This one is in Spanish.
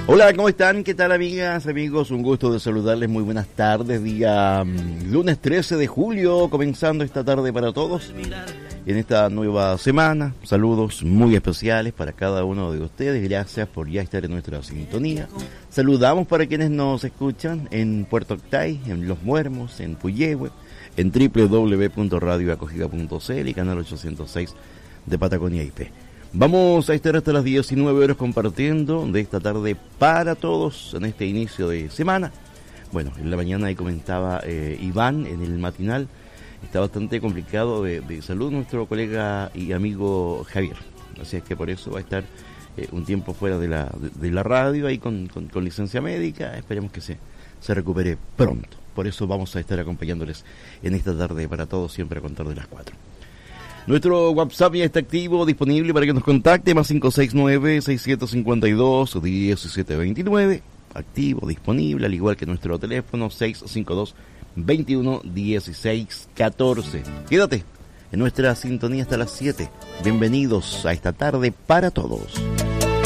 Hola, ¿cómo están? ¿Qué tal, amigas, amigos? Un gusto de saludarles. Muy buenas tardes. Día lunes 13 de julio, comenzando esta tarde para todos. En esta nueva semana, saludos muy especiales para cada uno de ustedes. Gracias por ya estar en nuestra sintonía. Saludamos para quienes nos escuchan en Puerto Octay, en Los Muermos, en Puyehue, en www.radioacogida.cl y canal 806 de Patagonia IP. Vamos a estar hasta las 19 horas compartiendo de esta tarde para todos en este inicio de semana. Bueno, en la mañana ahí comentaba Iván en el matinal, está bastante complicado de salud nuestro colega y amigo Javier. Así es que por eso va a estar un tiempo fuera de la radio ahí con licencia médica. Esperemos que se recupere pronto. Por eso vamos a estar acompañándoles en esta tarde para todos, siempre a contar de las 4. Nuestro WhatsApp ya está activo, disponible para que nos contacte, más 569-6752-1729. Activo, disponible, al igual que nuestro teléfono 652-21-1614. Quédate en nuestra sintonía hasta las 7. Bienvenidos a esta tarde para todos.